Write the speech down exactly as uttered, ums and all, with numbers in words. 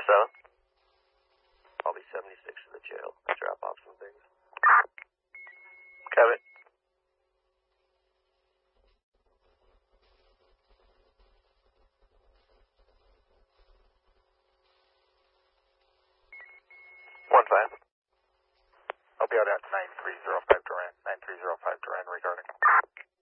seven. I'll be seventy-six to the jail. I drop off some things. Kevin. One five. I'll be out at nine three zero five Duran. nine three zero five Duran regarding.